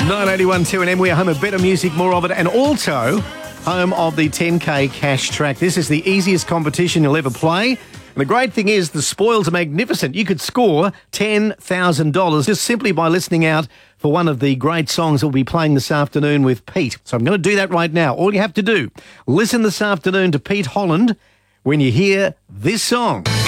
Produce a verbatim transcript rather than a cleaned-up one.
nine eighty-one two and M, we are home of better music, more of it, and also home of the ten K cash track. This is the easiest competition you'll ever play. And the great thing is the spoils are magnificent. You could score ten thousand dollars just simply by listening out for one of the great songs that we'll be playing this afternoon with Pete. So I'm going to do that right now. All you have to do, listen this afternoon to Pete Holland when you hear this song.